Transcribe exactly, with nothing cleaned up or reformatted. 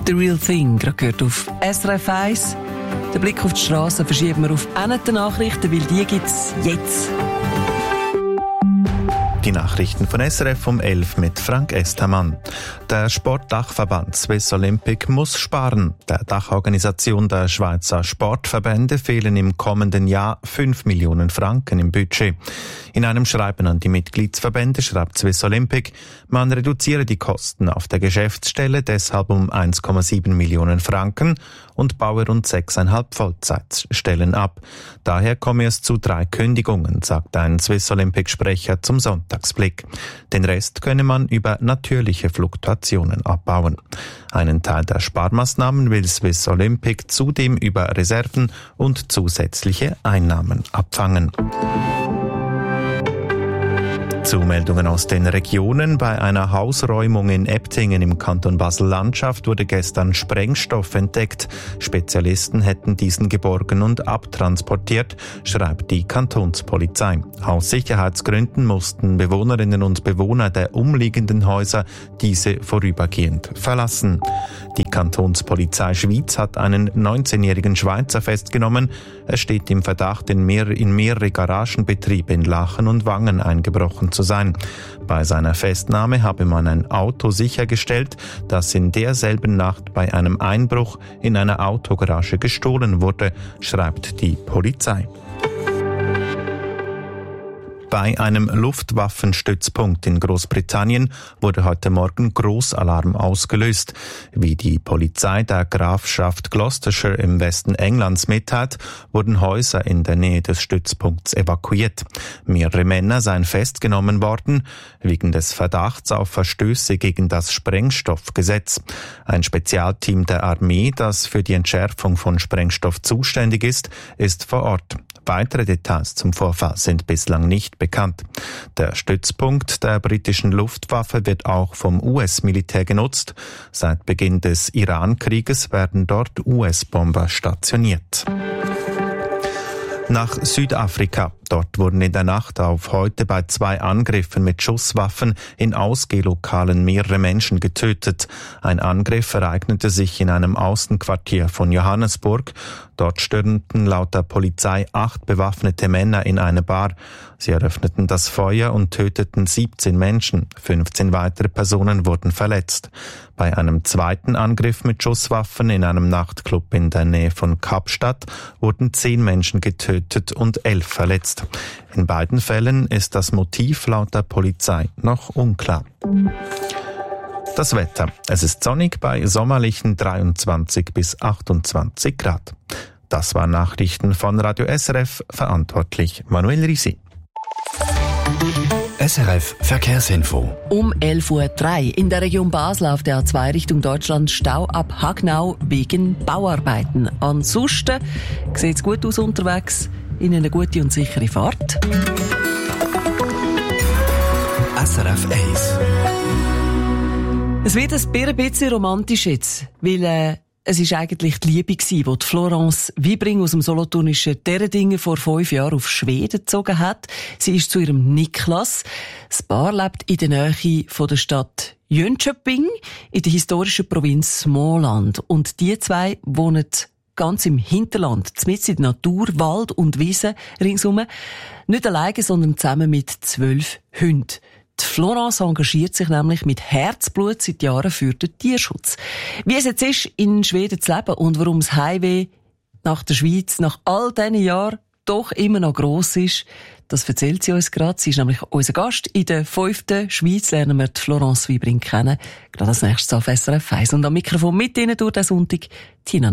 The Real Thing, gerade gehört auf S R F eins. Den Blick auf die Straße verschieben wir auf die Nachrichten, weil die gibt's jetzt. Die Nachrichten von S R F um elf mit Frank Estermann. Der Sportdachverband Swiss Olympic muss sparen. Der Dachorganisation der Schweizer Sportverbände fehlen im kommenden Jahr fünf Millionen Franken im Budget. In einem Schreiben an die Mitgliedsverbände schreibt Swiss Olympic, man reduziere die Kosten auf der Geschäftsstelle deshalb um eins Komma sieben Millionen Franken und baue rund sechseinhalb Vollzeitstellen ab. Daher komme es zu drei Kündigungen, sagt ein Swiss Olympic-Sprecher zum Sonntagsblick. Den Rest könne man über natürliche Fluktuationen abbauen. Einen Teil der Sparmaßnahmen will Swiss Olympic zudem über Reserven und zusätzliche Einnahmen abfangen. Zumeldungen aus den Regionen. Bei einer Hausräumung in Ebtingen im Kanton Basel-Landschaft wurde gestern Sprengstoff entdeckt. Spezialisten hätten diesen geborgen und abtransportiert, schreibt die Kantonspolizei. Aus Sicherheitsgründen mussten Bewohnerinnen und Bewohner der umliegenden Häuser diese vorübergehend verlassen. Die Kantonspolizei Schwyz hat einen neunzehnjährigen Schweizer festgenommen. Er steht im Verdacht, in, mehr, in mehrere Garagenbetriebe in Lachen und Wangen eingebrochen zu sein. Bei seiner Festnahme habe man ein Auto sichergestellt, das in derselben Nacht bei einem Einbruch in einer Autogarage gestohlen wurde, schreibt die Polizei. Bei einem Luftwaffenstützpunkt in Großbritannien wurde heute Morgen Großalarm ausgelöst. Wie die Polizei der Grafschaft Gloucestershire im Westen Englands mitteilt, wurden Häuser in der Nähe des Stützpunkts evakuiert. Mehrere Männer seien festgenommen worden, wegen des Verdachts auf Verstöße gegen das Sprengstoffgesetz. Ein Spezialteam der Armee, das für die Entschärfung von Sprengstoff zuständig ist, ist vor Ort. Weitere Details zum Vorfall sind bislang nicht bekannt. Der Stützpunkt der britischen Luftwaffe wird auch vom U S-Militär genutzt. Seit Beginn des Iran-Krieges werden dort U S-Bomber stationiert. Nach Südafrika. Dort wurden in der Nacht auf heute bei zwei Angriffen mit Schusswaffen in Ausgehlokalen mehrere Menschen getötet. Ein Angriff ereignete sich in einem Außenquartier von Johannesburg. Dort stürmten laut der Polizei acht bewaffnete Männer in eine Bar. Sie eröffneten das Feuer und töteten siebzehn Menschen. fünfzehn weitere Personen wurden verletzt. Bei einem zweiten Angriff mit Schusswaffen in einem Nachtclub in der Nähe von Kapstadt wurden zehn Menschen getötet und elf verletzt. In beiden Fällen ist das Motiv laut der Polizei noch unklar. Das Wetter. Es ist sonnig bei sommerlichen dreiundzwanzig bis achtundzwanzig Grad. Das waren Nachrichten von Radio S R F, verantwortlich Manuel Risi. S R F Verkehrsinfo. Um elf Uhr drei in der Region Basel auf der A zwei Richtung Deutschland Stau ab Hagnau wegen Bauarbeiten. Ansonsten sieht es gut aus unterwegs. Ihnen eine gute und sichere Fahrt. S R F eins. Es wird ein bisschen romantisch jetzt, weil äh, es ist eigentlich die Liebe gsi, die Florence Wibring aus dem solothurnischen Teredingen vor fünf Jahren auf Schweden gezogen hat. Sie ist zu ihrem Niklas. Das Paar lebt in der Nähe von der Stadt Jönköping in der historischen Provinz Småland. Und die zwei wohnen ganz im Hinterland, mitten in der Natur, Wald und Wiese ringsum. Nicht alleine, sondern zusammen mit zwölf Hunden. Die Florence engagiert sich nämlich mit Herzblut seit Jahren für den Tierschutz. Wie es jetzt ist, in Schweden zu leben und warum das Heimweh nach der Schweiz nach all diesen Jahren doch immer noch gross ist, das erzählt sie uns gerade. Sie ist nämlich unser Gast. In der fünften Schweiz lernen wir die Florence Wibring kennen. Gerade als nächstes auf S R F eins. Und am Mikrofon mit Ihnen durch den Sonntag, Tina